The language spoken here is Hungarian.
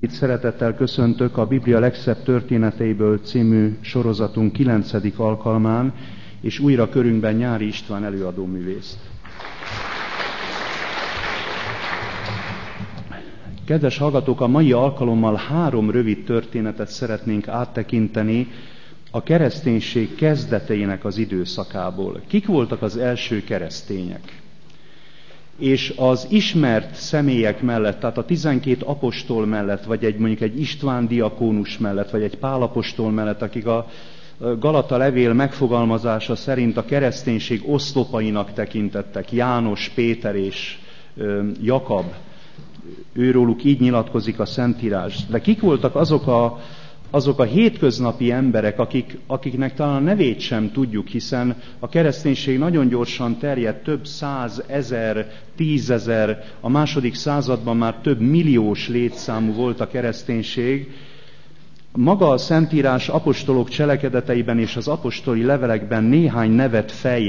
Itt szeretettel köszöntök a Biblia legszebb történeteiből című sorozatunk 9. alkalmán, és újra körünkben Nyári István előadóművészt. Kedves hallgatók, a mai alkalommal 3 rövid történetet szeretnénk áttekinteni a kereszténység kezdeteinek az időszakából. Kik voltak az első keresztények? És az ismert személyek mellett, tehát a 12 apostol mellett, vagy mondjuk egy István diakónus mellett, vagy egy Pál apostol mellett, akik a Galata levél megfogalmazása szerint a kereszténység oszlopainak tekintettek, János, Péter és Jakab, őróluk így nyilatkozik a Szentírás. De kik voltak azok a hétköznapi emberek, akiknek talán a nevét sem tudjuk, hiszen a kereszténység nagyon gyorsan terjedt, több 100 000, 10 000, a második században már több milliós létszámú volt a kereszténység. Maga a Szentírás apostolok cselekedeteiben és az apostoli levelekben néhány nevet feljegyez.